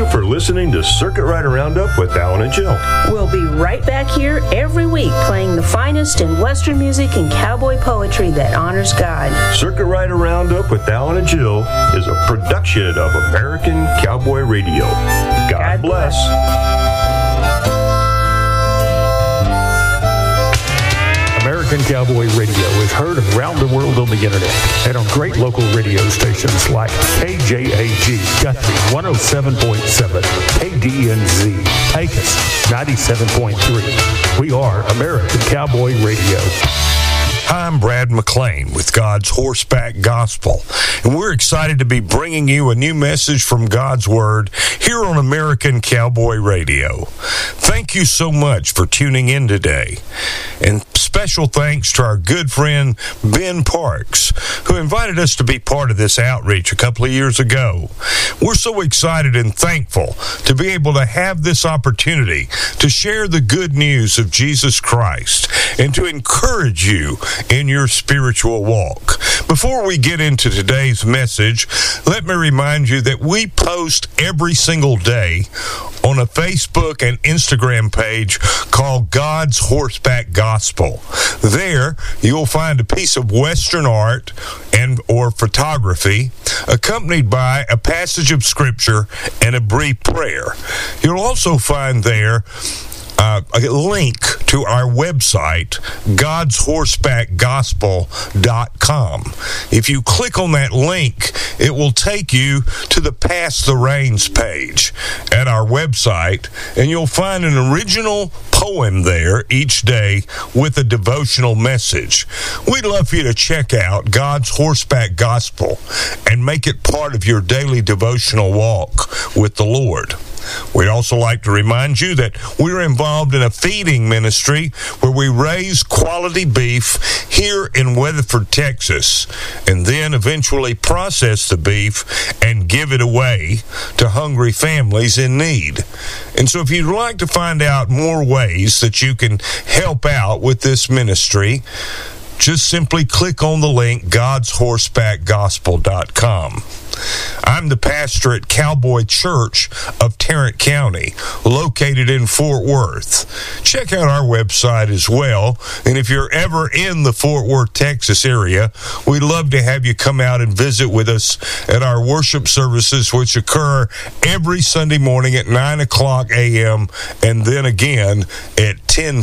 for listening to Circuit Rider Roundup with Alan and Jill. We'll be right back here every week playing the finest in Western music and cowboy poetry that honors God. Circuit Rider Roundup with Alan and Jill is a production of American Cowboy Radio. God bless. American Cowboy Radio is heard around the world on the internet and on great local radio stations like KJAG, Guthrie 107.7, KDNZ, Pecos 97.3. We are American Cowboy Radio. Hi, I'm Brad McClain with God's Horseback Gospel, and we're excited to be bringing you a new message from God's Word here on American Cowboy Radio. Thank you so much for tuning in today, and special thanks to our good friend Ben Parks, who invited us to be part of this outreach a couple of years ago. We're so excited and thankful to be able to have this opportunity to share the good news of Jesus Christ and to encourage you in your spiritual walk. Before we get into today's message, let me remind you that we post every single day on a Facebook and Instagram page called God's Horseback Gospel. There, you'll find a piece of Western art and or photography accompanied by a passage of Scripture and a brief prayer. You'll also find there a link to our website, godshorsebackgospel.com. If you click on that link, it will take you to the Pass the Reins page at our website, and you'll find an original poem there each day with a devotional message. We'd love for you to check out God's Horseback Gospel and make it part of your daily devotional walk with the Lord. We'd also like to remind you that we're involved in a feeding ministry where we raise quality beef here in Weatherford, Texas, and then eventually process the beef and give it away to hungry families in need. And so if you'd like to find out more ways that you can help out with this ministry, just simply click on the link, godshorsebackgospel.com. I'm the pastor at Cowboy Church of Tarrant County, located in Fort Worth. Check out our website as well, and if you're ever in the Fort Worth, Texas area, we'd love to have you come out and visit with us at our worship services, which occur every Sunday morning at 9 o'clock a.m. and then again at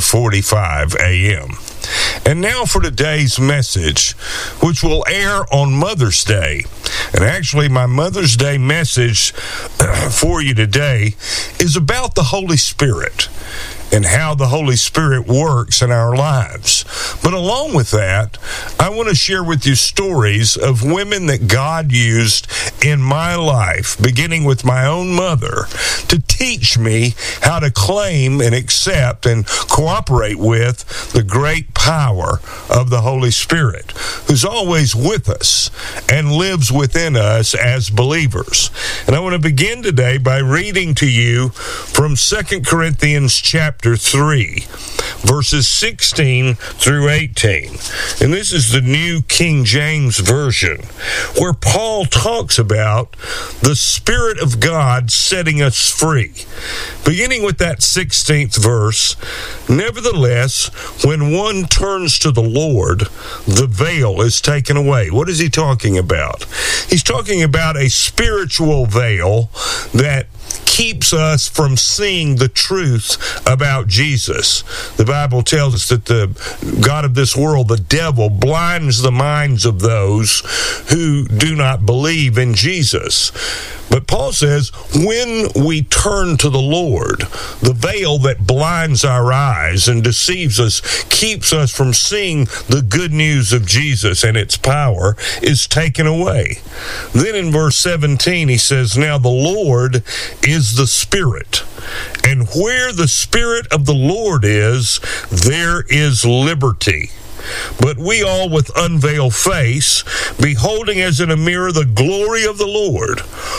10:45 a.m. And now for today's message, which will air on Mother's Day. And actually, my Mother's Day message for you today is about the Holy Spirit and how the Holy Spirit works in our lives. But along with that, I want to share with you stories of women that God used in my life, beginning with my own mother, to teach me how to claim and accept and cooperate with the great power of the Holy Spirit, who's always with us and lives within us as believers. And I want to begin today by reading to you from 2 Corinthians chapter 3, verses 16 through 18. And this is the New King James Version, where Paul talks about the Spirit of God setting us free. Beginning with that 16th verse, nevertheless, when one turns to the Lord, the veil is taken away. What is he talking about? He's talking about a spiritual veil that keeps us from seeing the truth about Jesus. The Bible tells us that the God of this world, the devil, blinds the minds of those who do not believe in Jesus. But Paul says, when we turn to the Lord, the veil that blinds our eyes and deceives us, keeps us from seeing the good news of Jesus and its power, is taken away. Then in verse 17, he says, now the Lord is the Spirit, and where the Spirit of the Lord is, there is liberty. But we all with unveiled face, beholding as in a mirror the glory of the Lord, are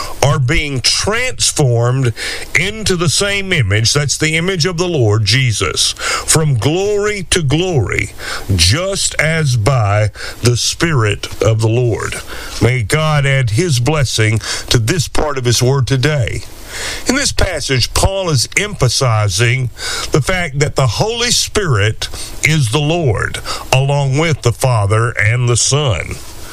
being transformed into the same image, that's the image of the Lord Jesus, from glory to glory, just as by the Spirit of the Lord. May God add his blessing to this part of his word today. In this passage, Paul is emphasizing the fact that the Holy Spirit is the Lord, along with the Father and the Son.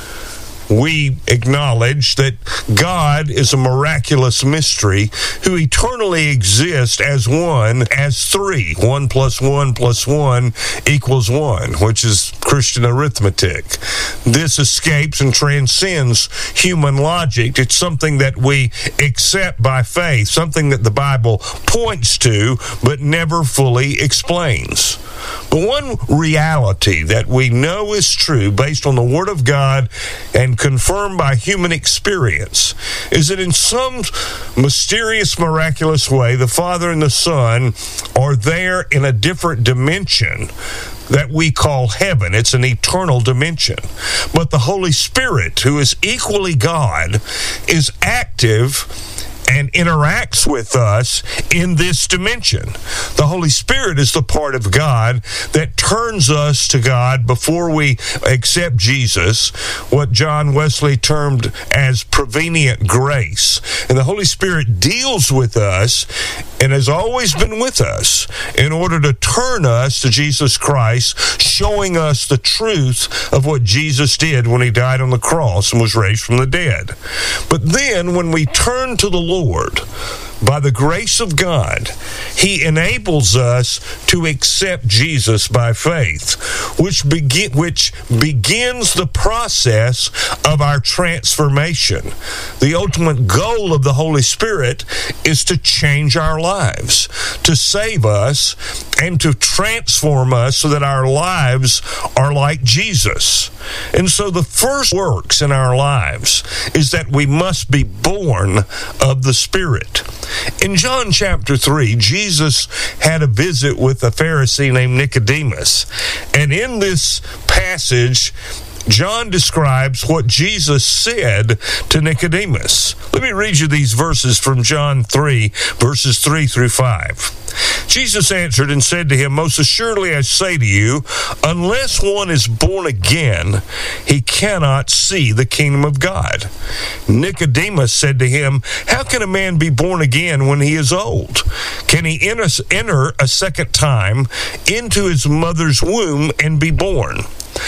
We acknowledge that God is a miraculous mystery who eternally exists as one, as three. 1 + 1 + 1 = 1, which is Christian arithmetic. This escapes and transcends human logic. It's something that we accept by faith, something that the Bible points to but never fully explains. But one reality that we know is true based on the Word of God and confirmed by human experience is that in some mysterious, miraculous way, the Father and the Son are there in a different dimension that we call heaven. It's an eternal dimension. But the Holy Spirit, who is equally God, is active and interacts with us in this dimension. The Holy Spirit is the part of God that turns us to God before we accept Jesus, what John Wesley termed as prevenient grace. And the Holy Spirit deals with us and has always been with us in order to turn us to Jesus Christ, showing us the truth of what Jesus did when he died on the cross and was raised from the dead. But then when we turn to the Lord, by the grace of God, he enables us to accept Jesus by faith, which begins the process of our transformation. The ultimate goal of the Holy Spirit is to change our lives, to save us, and to transform us so that our lives are like Jesus. And so the first works in our lives is that we must be born of the Spirit. In John chapter 3, Jesus had a visit with a Pharisee named Nicodemus. And in this passage, John describes what Jesus said to Nicodemus. Let me read you these verses from John 3, verses 3 through 5. Jesus answered and said to him, "Most assuredly I say to you, unless one is born again, he cannot see the kingdom of God." Nicodemus said to him, "How can a man be born again when he is old? Can he enter a second time into his mother's womb and be born?"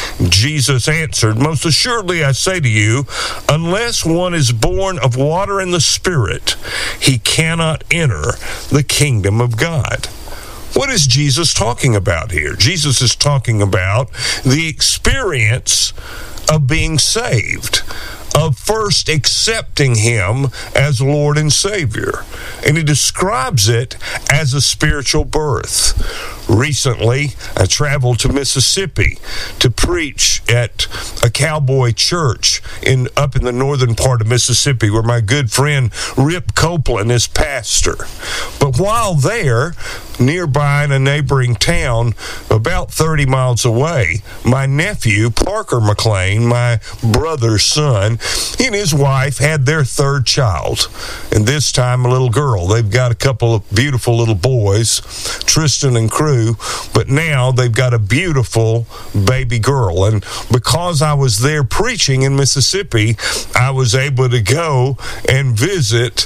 Jesus answered, "Most assuredly I say to you, unless one is born of water and the Spirit, he cannot enter the kingdom of God." What is Jesus talking about here? Jesus is talking about the experience of being saved, of first accepting him as Lord and Savior. And he describes it as a spiritual birth. Recently, I traveled to Mississippi to preach at a cowboy church up in the northern part of Mississippi, where my good friend Rip Copeland is pastor. But while there, nearby in a neighboring town, about 30 miles away, my nephew, Parker McLean, my brother's son, he and his wife had their third child, and this time a little girl. They've got a couple of beautiful little boys, Tristan and Crew, but now they've got a beautiful baby girl. And because I was there preaching in Mississippi, I was able to go and visit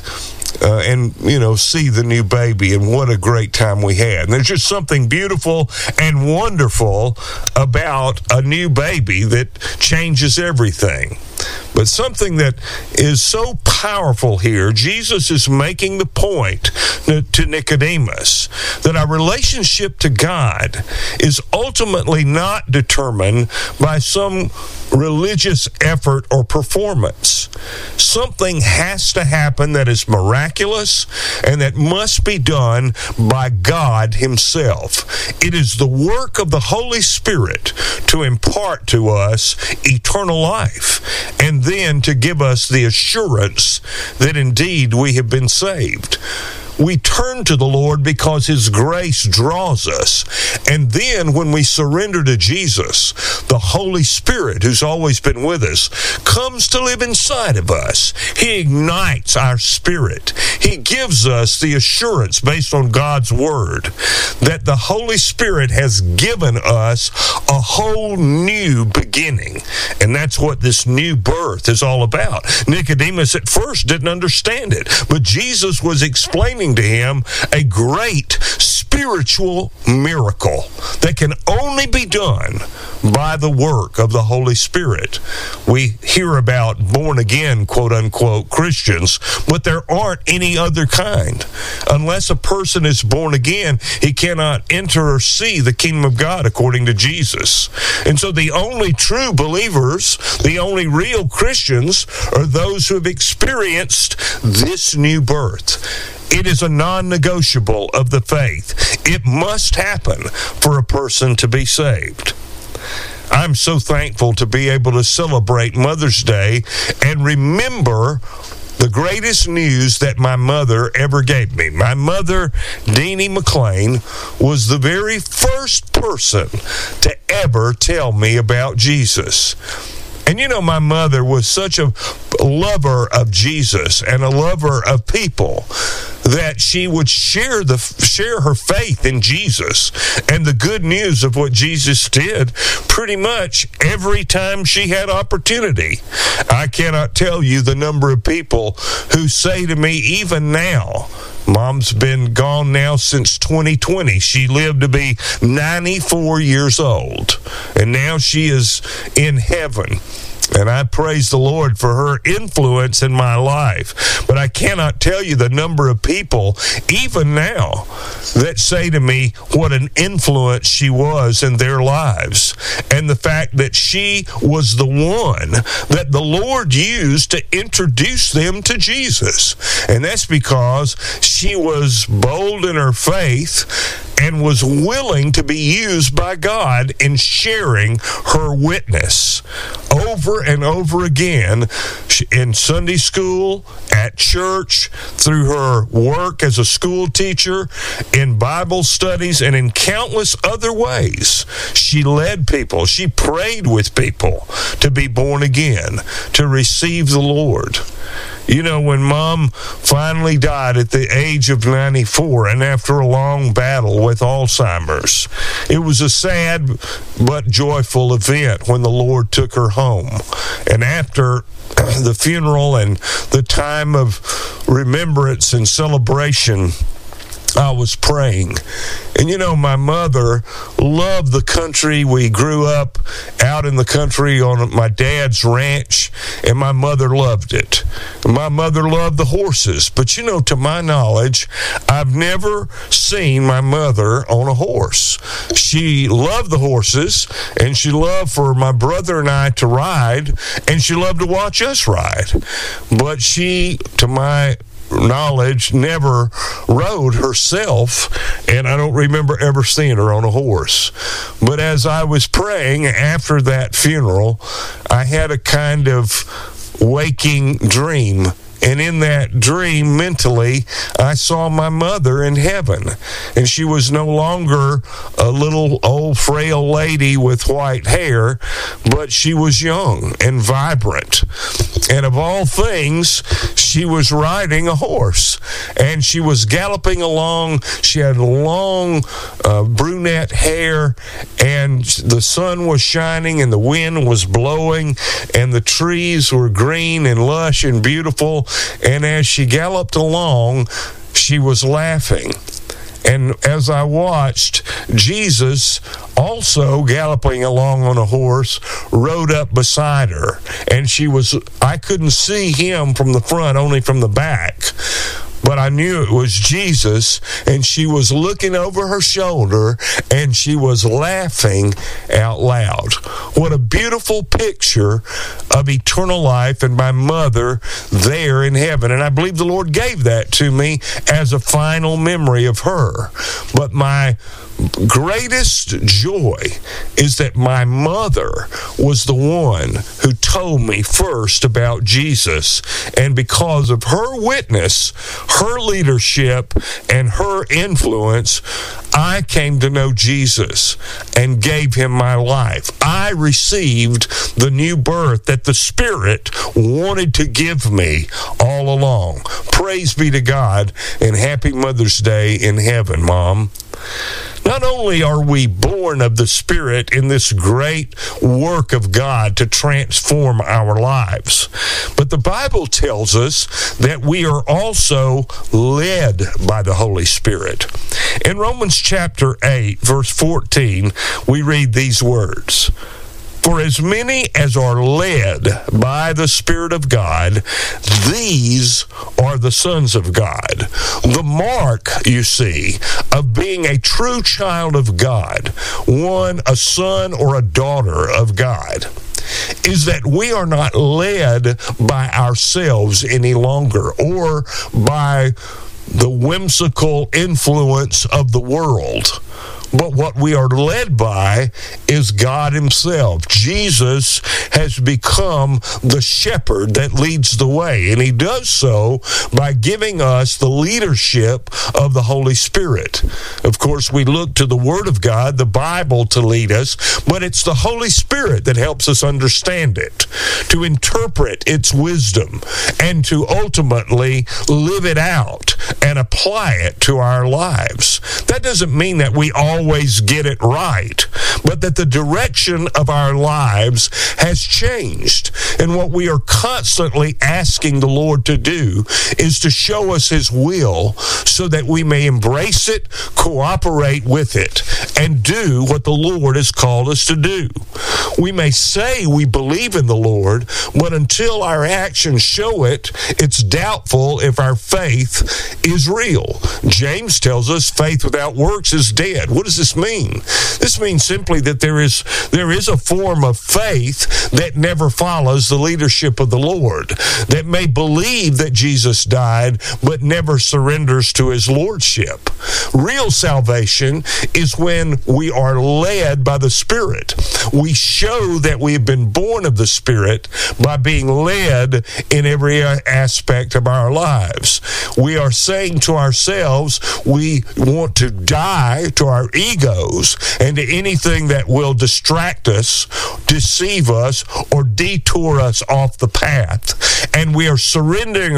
and see the new baby, and what a great time we had. And there's just something beautiful and wonderful about a new baby that changes everything. But something that is so powerful here, Jesus is making the point to Nicodemus that our relationship to God is ultimately not determined by some religious effort or performance. Something has to happen that is miraculous and that must be done by God himself. It is the work of the Holy Spirit to impart to us eternal life, and then to give us the assurance that indeed we have been saved. we turn to the Lord because His grace draws us. And then when we surrender to Jesus, the Holy Spirit, who's always been with us, comes to live inside of us. He ignites our spirit. He gives us the assurance based on God's Word that the Holy Spirit has given us a whole new beginning. And that's what this new birth is all about. Nicodemus at first didn't understand it, but Jesus was explaining to him a great spiritual miracle that can only be done by the work of the Holy Spirit. We hear about born-again, quote-unquote, Christians, but there aren't any other kind. Unless a person is born again, he cannot enter or see the kingdom of God according to Jesus. And so the only true believers, the only real Christians, are those who have experienced this new birth. It is a non-negotiable of the faith. It must happen for a person to be saved. I'm so thankful to be able to celebrate Mother's Day and remember the greatest news that my mother ever gave me. My mother, Deanie McLean, was the very first person to ever tell me about Jesus. And you know, my mother was such a lover of Jesus and a lover of people that she would share her faith in Jesus and the good news of what Jesus did pretty much every time she had opportunity. I cannot tell you the number of people who say to me, even now, Mom's been gone now since 2020. She lived to be 94 years old, and now she is in heaven. And I praise the Lord for her influence in my life. But I cannot tell you the number of people, even now, that say to me what an influence she was in their lives. And the fact that she was the one that the Lord used to introduce them to Jesus. And that's because she was bold in her faith and was willing to be used by God in sharing her witness over and over again in Sunday school, at church, through her work as a school teacher, in Bible studies, and in countless other ways. She led people. She prayed with people to be born again, to receive the Lord. You know, when Mom finally died at the age of 94 and after a long battle with Alzheimer's, it was a sad but joyful event when the Lord took her home. And after the funeral and the time of remembrance and celebration, I was praying. And you know, my mother loved the country. We grew up out in the country on my dad's ranch, and my mother loved it. My mother loved the horses. But you know, to my knowledge, I've never seen my mother on a horse. She loved the horses, and she loved for my brother and I to ride, and she loved to watch us ride. But she, to my knowledge, never rode herself, and I don't remember ever seeing her on a horse. But as I was praying after that funeral, I had a kind of waking dream. And in that dream, mentally, I saw my mother in heaven. And she was no longer a little old frail lady with white hair, but she was young and vibrant. And of all things, she was riding a horse. And she was galloping along. She had long brunette hair, and the sun was shining, and the wind was blowing, and the trees were green and lush and beautiful. And as she galloped along, she was laughing. And as I watched, Jesus, also galloping along on a horse, rode up beside her. And I couldn't see him from the front, only from the back. But I knew it was Jesus, and she was looking over her shoulder, and she was laughing out loud. What a beautiful picture of eternal life and my mother there in heaven. And I believe the Lord gave that to me as a final memory of her. But my greatest joy is that my mother was the one who told me first about Jesus, and because of her witness, her her leadership and her influence, I came to know Jesus and gave him my life. I received the new birth that the Spirit wanted to give me all along. Praise be to God, and happy Mother's Day in heaven, Mom. Not only are we born of the Spirit in this great work of God to transform our lives, but the Bible tells us that we are also led by the Holy Spirit. In Romans chapter 8, verse 14, we read these words: "For as many as are led by the Spirit of God, these are the sons of God." The mark, you see, of being a true child of God, a son or a daughter of God, is that we are not led by ourselves any longer or by the whimsical influence of the world. But what we are led by is God himself. Jesus has become the shepherd that leads the way, and he does so by giving us the leadership of the Holy Spirit. Of course, we look to the Word of God, the Bible, to lead us, but it's the Holy Spirit that helps us understand it, to interpret its wisdom, and to ultimately live it out and apply it to our lives. That doesn't mean that we always get it right, but that the direction of our lives has changed. And what we are constantly asking the Lord to do is to show us his will so that we may embrace it, cooperate with it, and do what the Lord has called us to do. We may say we believe in the Lord, but until our actions show it, it's doubtful if our faith is real. James tells us faith without works is dead. What does this mean? This means simply that there is a form of faith that never follows the leadership of the Lord, that may believe that Jesus died, but never surrenders to his lordship. Real salvation is when we are led by the Spirit. We show that we have been born of the Spirit by being led in every aspect of our lives. We are saying to ourselves, we want to die to our egos and to anything that will distract us, deceive us, or detour us off the path. And we are surrendering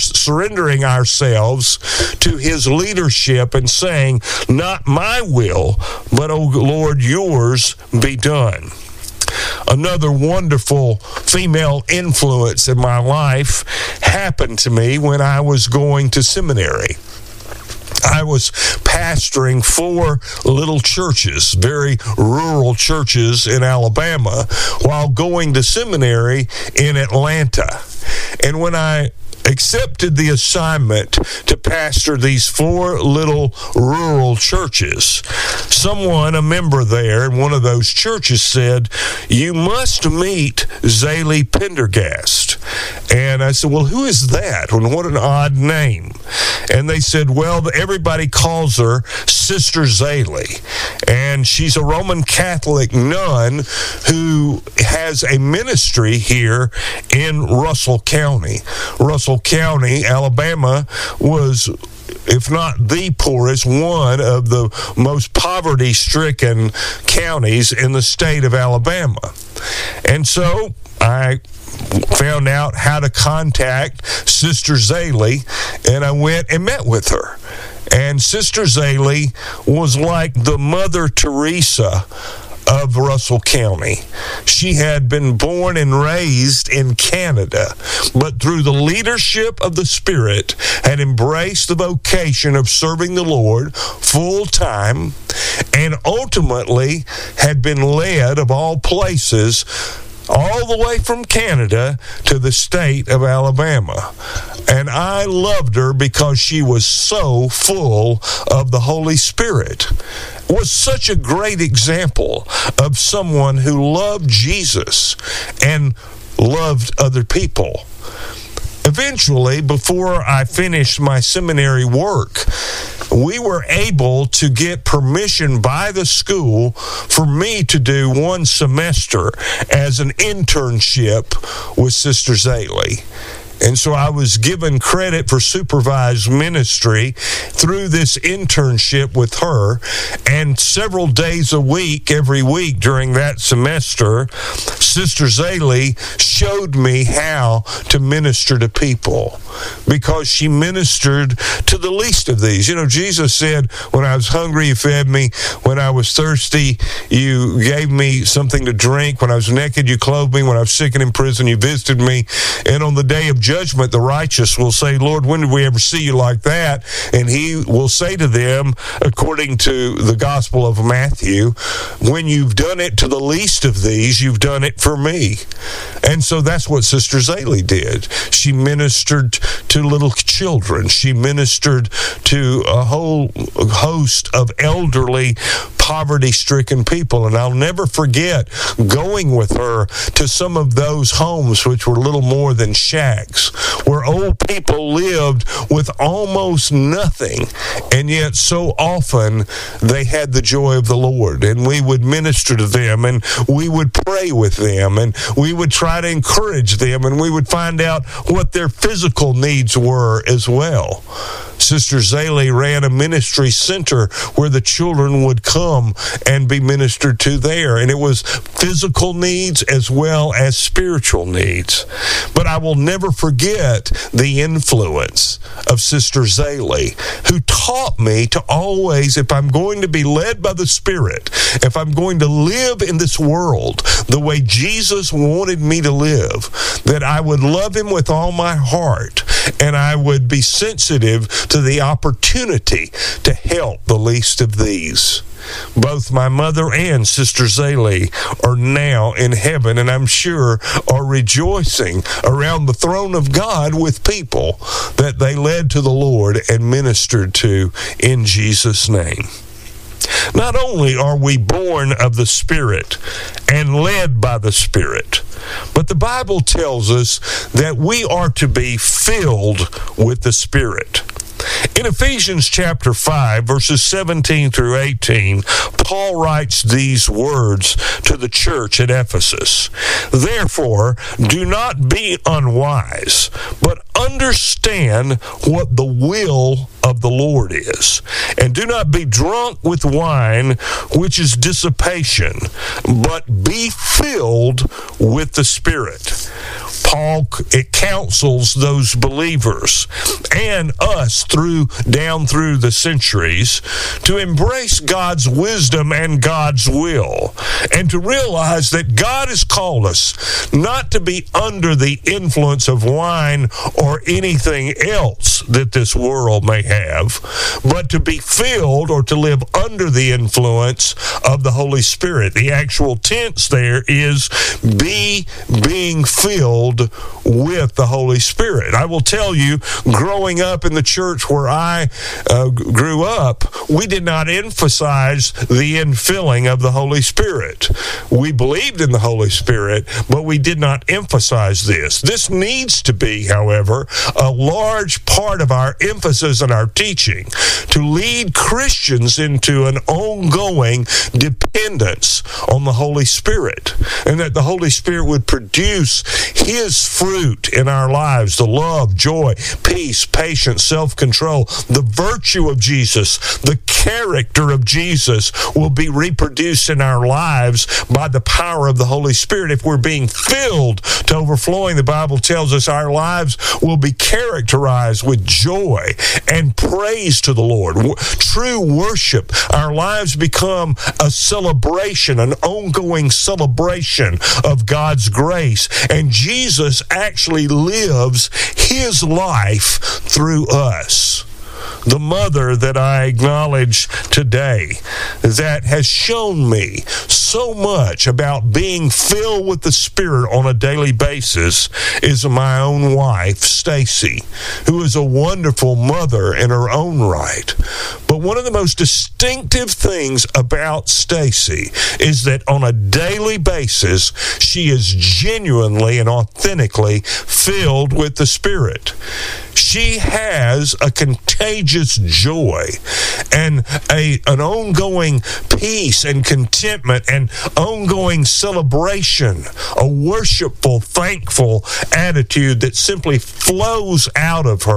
ourselves to his leadership and saying, not my will, but, oh Lord, yours be done. Another wonderful female influence in my life happened to me when I was going to seminary. I was pastoring 4 little churches, very rural churches in Alabama, while going to seminary in Atlanta. And when I accepted the assignment to pastor these 4 little rural churches, a member there in one of those churches said, "You must meet Zaley Pendergast." And I said, "Well, who is that? And what an odd name." And they said, "Well, everybody calls her Sister Zaley. And she's a Roman Catholic nun who has a ministry here in Russell County." Russell County, Alabama, was, if not the poorest, one of the most poverty-stricken counties in the state of Alabama. And so I found out how to contact Sister Zaley, and I went and met with her. And Sister Zaley was like the Mother Teresa of Russell County. She had been born and raised in Canada, but through the leadership of the Spirit had embraced the vocation of serving the Lord full time, and ultimately had been led, of all places, all the way from Canada to the state of Alabama. And I loved her because she was so full of the Holy Spirit. Was such a great example of someone who loved Jesus and loved other people. Eventually, before I finished my seminary work, we were able to get permission by the school for me to do 1 semester as an internship with Sister Zaley. And so I was given credit for supervised ministry through this internship with her. And several days a week, every week during that semester, Sister Zaley showed me how to minister to people, because she ministered to the least of these. You know, Jesus said, when I was hungry, you fed me. When I was thirsty, you gave me something to drink. When I was naked, you clothed me. When I was sick and in prison, you visited me. And on the day of judgment, the righteous will say, Lord, when did we ever see you like that? And he will say to them, according to the Gospel of Matthew, when you've done it to the least of these, you've done it for me. And so that's what Sister Zaley did. She ministered to little children. She ministered to a whole host of elderly, poverty-stricken people. And I'll never forget going with her to some of those homes which were little more than shacks, where old people lived with almost nothing, and yet so often they had the joy of the Lord. And we would minister to them, and we would pray with them, and we would try to encourage them, and we would find out what their physical needs were as well. Sister Zaley ran a ministry center where the children would come and be ministered to there. And it was physical needs as well as spiritual needs. But I will never forget the influence of Sister Zaley, who taught me to always, if I'm going to be led by the Spirit, if I'm going to live in this world the way Jesus wanted me to live, that I would love him with all my heart, and I would be sensitive to the opportunity to help the least of these. Both my mother and Sister Zaley are now in heaven, and I'm sure are rejoicing around the throne of God with people that they led to the Lord and ministered to in Jesus' name. Not only are we born of the Spirit and led by the Spirit, but the Bible tells us that we are to be filled with the Spirit. In Ephesians chapter 5, verses 17 through 18, Paul writes these words to the church at Ephesus. Therefore, do not be unwise, but understand what the will of the Lord is. And do not be drunk with wine, which is dissipation, but be filled with the Spirit. Paul counsels those believers and us down through the centuries to embrace God's wisdom and God's will, and to realize that God has called us not to be under the influence of wine or anything else that this world may have, but to be filled, or to live under the influence of the Holy Spirit. The actual tense there is being filled with the Holy Spirit. I will tell you, growing up in the church where I grew up, we did not emphasize the infilling of the Holy Spirit. We believed in the Holy Spirit, but we did not emphasize this. This needs to be, however, a large part of our emphasis and our teaching, to lead Christians into an ongoing dependence on the Holy Spirit, and that the Holy Spirit would produce His fruit in our lives: the love, joy, peace, patience, self-control. The virtue of Jesus, the character of Jesus will be reproduced in our lives by the power of the Holy Spirit. If we're being filled to overflowing, the Bible tells us our lives will be characterized with joy and praise to the Lord. True worship. Our lives become a celebration, an ongoing celebration of God's grace. And Jesus actually lives His life through us. The mother that I acknowledge today that has shown me so much about being filled with the Spirit on a daily basis is my own wife, Stacy, who is a wonderful mother in her own right. But one of the most distinctive things about Stacy is that on a daily basis, she is genuinely and authentically filled with the Spirit. She has a contagious joy and an ongoing peace and contentment and ongoing celebration, a worshipful, thankful attitude that simply flows out of her.